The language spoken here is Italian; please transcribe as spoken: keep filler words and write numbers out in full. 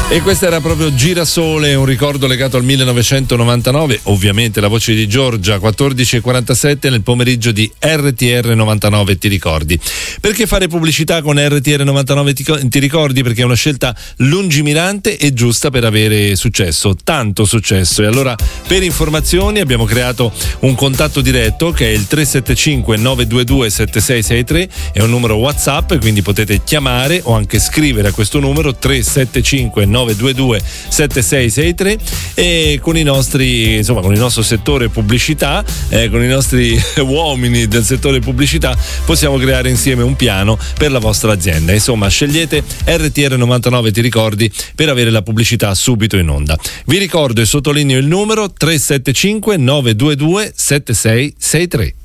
E questa era proprio Girasole, un ricordo legato al millenovecentonovantanove, ovviamente la voce di Giorgia, quattordici e quarantasette nel pomeriggio di R T R novantanove, ti ricordi? Perché fare pubblicità con R T R novantanove ti, ti ricordi? Perché è una scelta lungimirante e giusta per avere successo, tanto successo. E allora per informazioni abbiamo creato un contatto diretto che è il tre sette cinque nove due due sette sei sei tre, è un numero WhatsApp, quindi potete chiamare o anche scrivere a questo numero tre sette cinque nove due due sette sei sei tre e con i nostri, insomma, con il nostro settore pubblicità, eh, con i nostri uomini del settore pubblicità possiamo creare insieme un piano per la vostra azienda. Insomma, scegliete R T R novantanove, ti ricordi, per avere la pubblicità subito in onda. Vi ricordo e sottolineo il numero tre sette cinque nove due due sette sei sei tre.